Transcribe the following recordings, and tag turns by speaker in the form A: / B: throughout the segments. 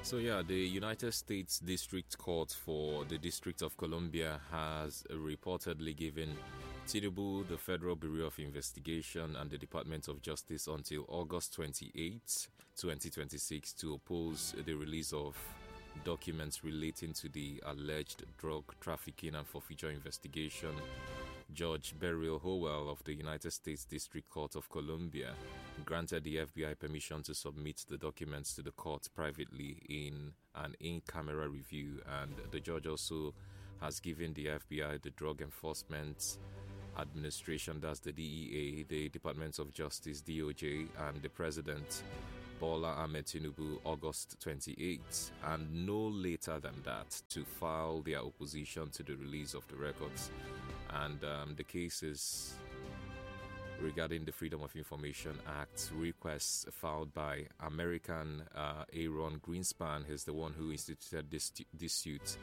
A: So yeah, the United States District Court for the District of Columbia has reportedly given Tinubu, the Federal Bureau of Investigation, and the Department of Justice until August 28, 2026 to oppose the release of documents relating to the alleged drug trafficking and forfeiture investigation. Judge Beryl Howell of the United States District Court of Columbia granted the FBI permission to submit the documents to the court privately in an in-camera review, and the judge also has given the FBI, the Drug Enforcement Administration, that's the DEA, the Department of Justice, DOJ, and the President, Bola Ahmed Tinubu, August 28, and no later than that, to file their opposition to the release of the records. And the cases regarding the Freedom of Information Act requests filed by American Aaron Greenspan. He's the one who instituted this suit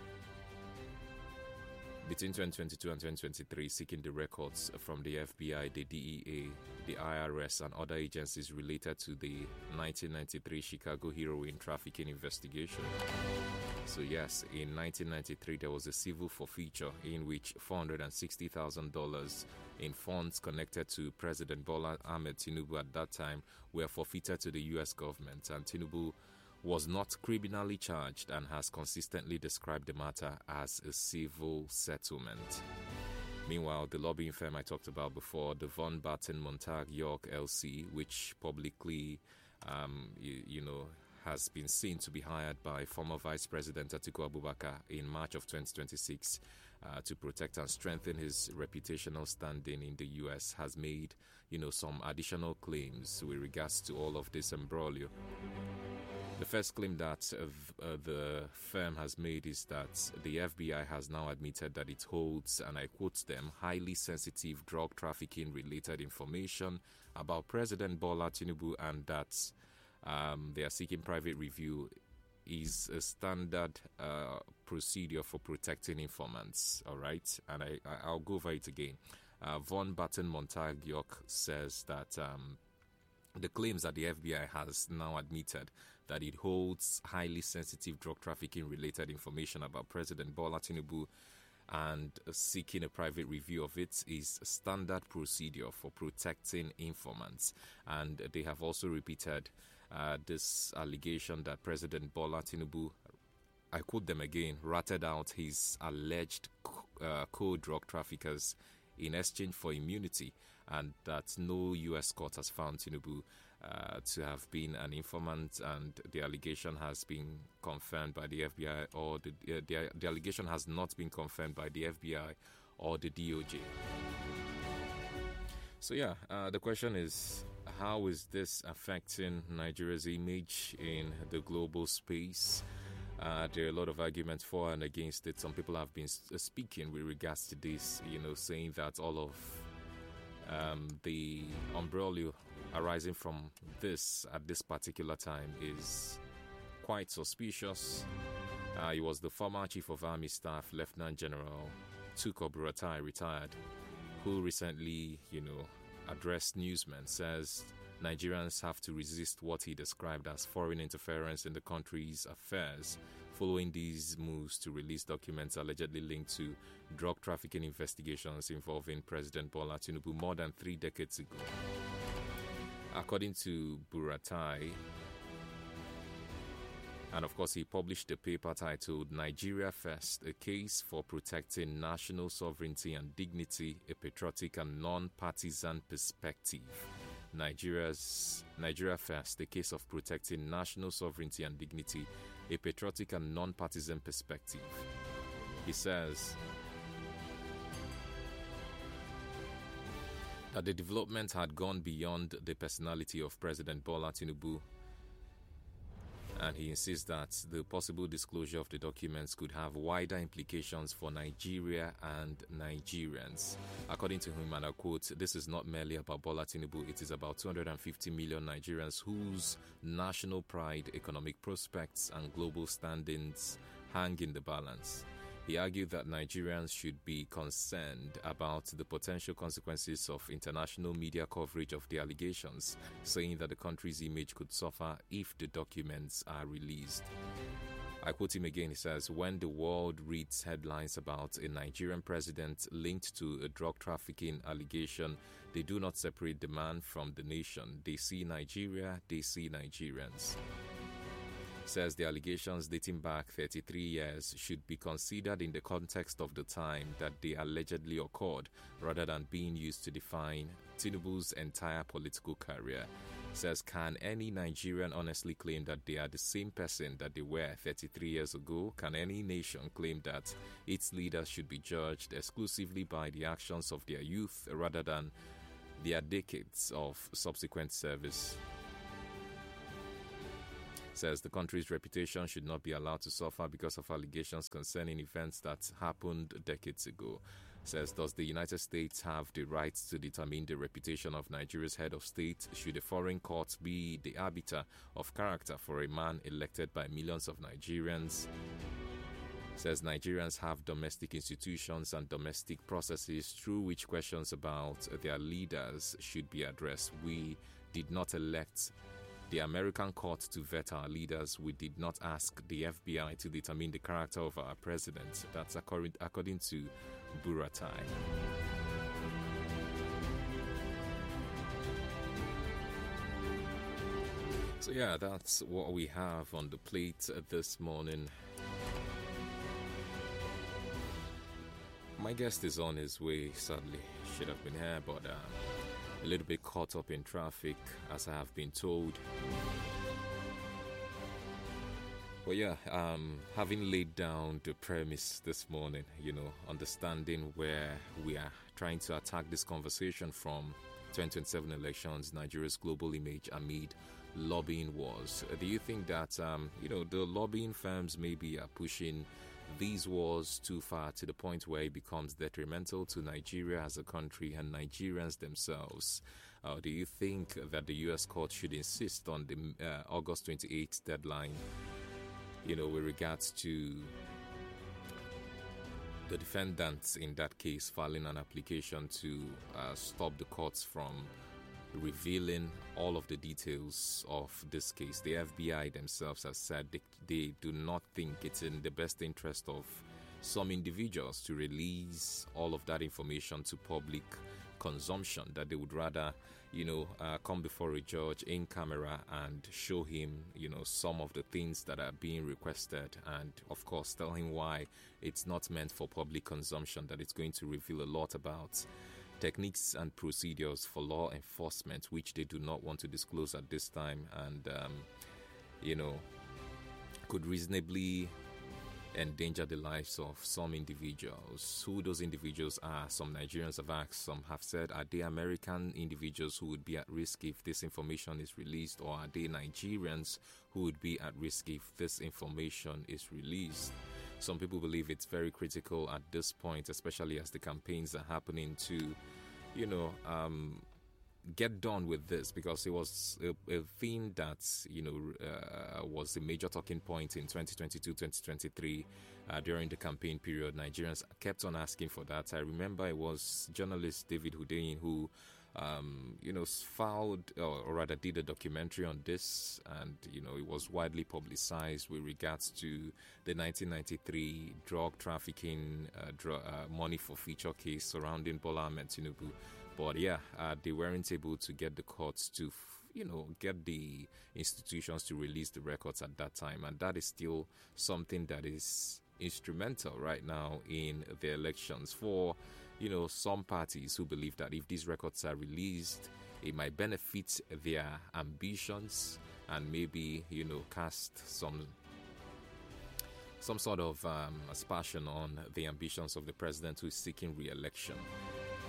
A: between 2022 and 2023, seeking the records from the FBI, the DEA, the IRS, and other agencies related to the 1993 Chicago heroin trafficking investigation. So yes, in 1993, there was a civil forfeiture in which $460,000 in funds connected to President Bola Ahmed Tinubu at that time were forfeited to the U.S. government, and Tinubu was not criminally charged and has consistently described the matter as a civil settlement. Meanwhile, the lobbying firm I talked about before, the Von Batten Montag York LC, which publicly, has been seen to be hired by former Vice President Atiku Abubakar in March of 2026 to protect and strengthen his reputational standing in the U.S., has made, some additional claims with regards to all of this imbroglio. The first claim that the firm has made is that the FBI has now admitted that it holds, and I quote them, highly sensitive drug trafficking related information about President Bola Tinubu, and that they are seeking private review is a standard procedure for protecting informants. All right, and I'll go over it again. Von Batten Montag York says that the claims that the FBI has now admitted that it holds highly sensitive drug trafficking related information about President Bola Tinubu and seeking a private review of it is a standard procedure for protecting informants. And they have also repeated this allegation that President Bola Tinubu, I quote them again, ratted out his alleged co-drug traffickers in exchange for immunity, and that no U.S. court has found Tinubu to have been an informant, and the allegation has been confirmed by the FBI, or the allegation has not been confirmed by the FBI or the DOJ. So the question is, how is this affecting Nigeria's image in the global space? There are a lot of arguments for and against it. Some people have been speaking with regards to this, saying that all of the imbroglio arising from this at this particular time is quite suspicious. He was the former Chief of Army Staff, Lieutenant General Tukur Buratai, retired, who recently, addressed newsmen, says Nigerians have to resist what he described as foreign interference in the country's affairs following these moves to release documents allegedly linked to drug trafficking investigations involving President Bola Tinubu more than 3 decades ago. According to Buratai, and of course he published a paper titled Nigeria First, a case for protecting national sovereignty and dignity, a patriotic and non-partisan perspective. Nigeria First, the case of protecting national sovereignty and dignity, a patriotic and non-partisan perspective. He says that the development had gone beyond the personality of President Bola Tinubu, and he insists that the possible disclosure of the documents could have wider implications for Nigeria and Nigerians. According to him, and I quote, "This is not merely about Bola Tinubu, it is about 250 million Nigerians whose national pride, economic prospects, and global standings hang in the balance. He argued that Nigerians should be concerned about the potential consequences of international media coverage of the allegations, saying that the country's image could suffer if the documents are released. I quote him again. He says, when the world reads headlines about a Nigerian president linked to a drug trafficking allegation, they do not separate the man from the nation. They see Nigeria, they see Nigerians. Says the allegations dating back 33 years should be considered in the context of the time that they allegedly occurred, rather than being used to define Tinubu's entire political career. Says, can any Nigerian honestly claim that they are the same person that they were 33 years ago? Can any nation claim that its leaders should be judged exclusively by the actions of their youth rather than their decades of subsequent service? Says the country's reputation should not be allowed to suffer because of allegations concerning events that happened decades ago. Says, does the United States have the right to determine the reputation of Nigeria's head of state? Should a foreign court be the arbiter of character for a man elected by millions of Nigerians? Says Nigerians have domestic institutions and domestic processes through which questions about their leaders should be addressed. We did not elect the American court to vet our leaders. We did not ask the FBI to determine the character of our president. That's according to Buratai. So yeah, that's what we have on the plate this morning. My guest is on his way, sadly. Should have been here, but a little bit caught up in traffic, as I have been told. But yeah, having laid down the premise this morning, understanding where we are trying to attack this conversation from 2027 elections, Nigeria's global image amid lobbying wars. Do you think that, the lobbying firms maybe are pushing these wars too far to the point where it becomes detrimental to Nigeria as a country and Nigerians themselves? Do you think that the U.S. court should insist on the August 28th deadline, with regards to the defendants in that case filing an application to stop the courts from revealing all of the details of this case? The FBI themselves have said they do not think it's in the best interest of some individuals to release all of that information to public consumption, that they would rather, come before a judge in camera and show him, some of the things that are being requested, and of course tell him why it's not meant for public consumption, that it's going to reveal a lot about techniques and procedures for law enforcement, which they do not want to disclose at this time, and, could reasonably endanger the lives of some individuals. Who those individuals are, some Nigerians have asked, some have said, are they American individuals who would be at risk if this information is released, or are they Nigerians who would be at risk if this information is released? Some people believe it's very critical at this point, especially as the campaigns are happening, to, get done with this, because it was a thing that, was a major talking point in 2022-2023 during the campaign period. Nigerians kept on asking for that. I remember it was journalist David Hudeyin who filed, or rather did a documentary on this, and, it was widely publicized with regards to the 1993 drug trafficking, money for feature case surrounding Bola Ahmed Tinubu. But yeah, they weren't able to get the courts to, get the institutions to release the records at that time. And that is still something that is instrumental right now in the elections for, some parties who believe that if these records are released, it might benefit their ambitions and maybe, cast some sort of aspersion on the ambitions of the president who is seeking re-election.